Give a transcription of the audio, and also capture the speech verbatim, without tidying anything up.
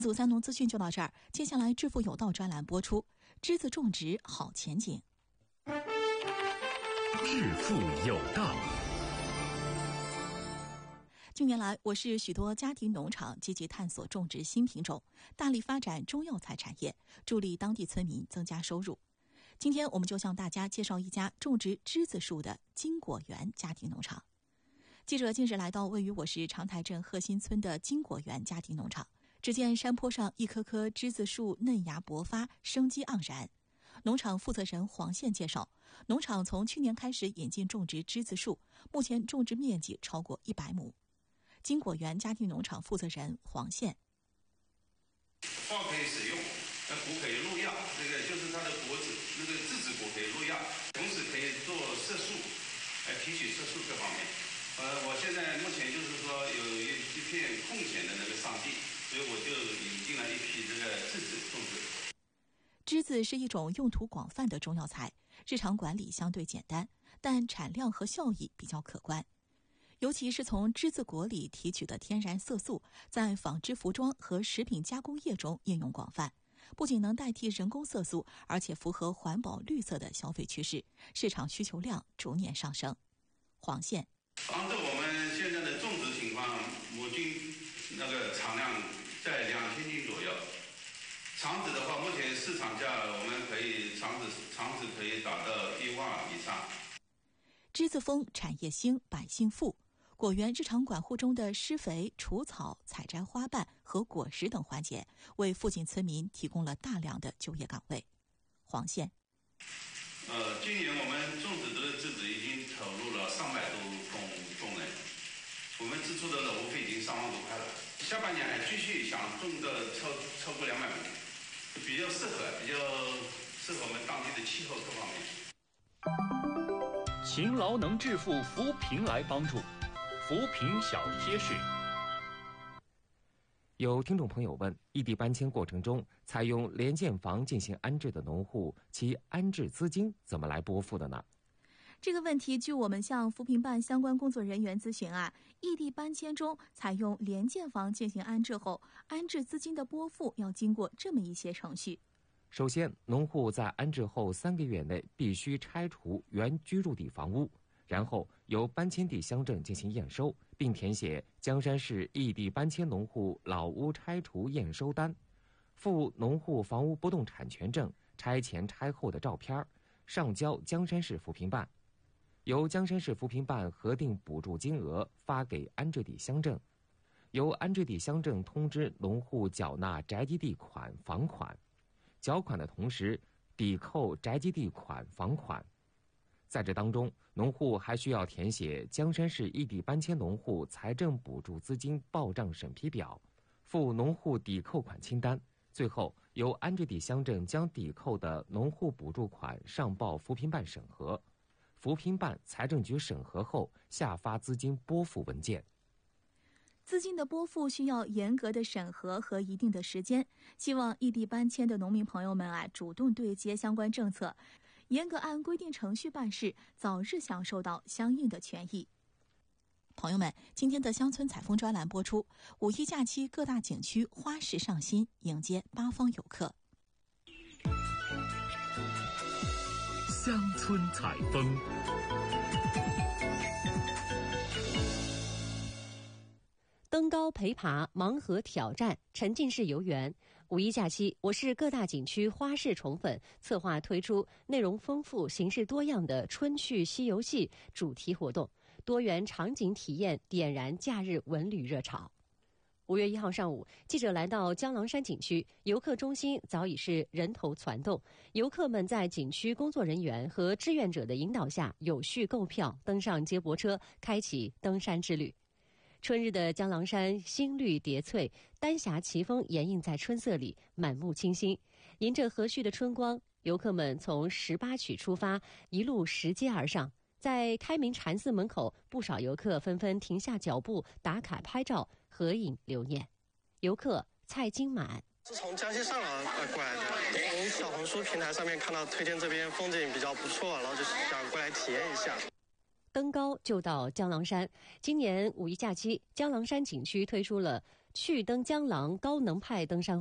组三农资讯就到这儿，接下来致富有道专栏播出，栀子种植好前景。 致富有道。 近年来，我市许多家庭农场积极探索种植新品种，大力发展中药材产业，助力当地村民增加收入。今天我们就向大家介绍一家种植栀子树的金果园家庭农场。记者近日来到位于我市长台镇贺新村的金果园家庭农场，只见山坡上一棵棵栀子树嫩芽勃发，生机盎然。农场负责人黄宪介绍，农场从去年开始引进种植栀子树，目前种植面积超过一百亩。金果园家庭农场负责人黄宪： 花可以使用，那果可以入药，这个就是它的果子，那个栀子果可以入药，同时可以做色素，来提取色素各方面。呃，我现在目前就是说有一一片空闲的那个上地，所以我就引进了一批这个栀子种植。 栀子是一种用途广泛的中药材，日常管理相对简单，但产量和效益比较可观。尤其是从栀子果里提取的天然色素，在纺织服装和食品加工业中应用广泛，不仅能代替人工色素，而且符合环保绿色的消费趋势，市场需求量逐年上升。黄宪： 按照我们现在的种植情况，亩均那个产量在两千斤左右。厂子的话，目前市场价我们可以厂子厂子可以达到一万以上。 栀子丰，产业兴，百姓富。果园日常管护中的施肥、除草、采摘花瓣和果实等环节，为附近村民提供了大量的就业岗位。黄宪： 呃，今年我们种植的栀子已经投入了三百多工工人，我们支出的劳务费已经三万多块了。下半年还继续想种的超超过两百亩，比较适合，比较适合我们当地的气候各方面。 勤劳能致富，扶贫来帮助。扶贫小贴士。有听众朋友问，异地搬迁过程中采用联建房进行安置的农户，其安置资金怎么来拨付的呢？ 这个问题据我们向扶贫办相关工作人员咨询啊，异地搬迁中采用联建房进行安置后，安置资金的拨付要经过这么一些程序。 首先，农户在安置后三个月内必须拆除原居住地房屋，然后由搬迁地乡镇进行验收，并填写江山市异地搬迁农户老屋拆除验收单，附农户房屋不动产权证、拆前拆后的照片，上交江山市扶贫办，由江山市扶贫办核定补助金额发给安置地乡镇，由安置地乡镇通知农户缴纳宅基地款房款，缴款的同时抵扣宅基地款房款。在这当中，农户还需要填写江山市异地搬迁农户财政补助资金报账审批表，附农户抵扣款清单，最后由安置地乡镇将抵扣的农户补助款上报扶贫办审核，扶贫办财政局审核后下发资金拨付文件。 资金的拨付需要严格的审核和一定的时间，希望异地搬迁的农民朋友们啊，主动对接相关政策，严格按规定程序办事，早日享受到相应的权益。朋友们，今天的乡村采风专栏播出，五一假期各大景区花市上新，迎接八方游客。 乡村采风。 登高陪爬、盲盒挑战、沉浸式游园。五一假期，我市各大景区花市宠粉策划推出内容丰富、形式多样的春趣西游戏主题活动，多元场景体验点燃假日文旅热潮。五月一号上午，记者来到江郎山景区，游客中心早已是人头攒动，游客们在景区工作人员和志愿者的引导下，有序购票，登上接驳车，开启登山之旅。春日的江郎山新绿叠翠，丹霞奇峰掩映在春色里，满目清新。迎着和煦的春光，游客们从十八曲出发，一路拾阶而上。在开明禅寺门口，不少游客纷纷停下脚步，打卡拍照，合影留念。游客蔡金满是从江西上港过来的，从小红书平台上面看到推荐这边风景比较不错，然后就想过来体验一下。 登高就到江郎山。今年五一假期，江郎山景区推出了趣登江郎高能派登山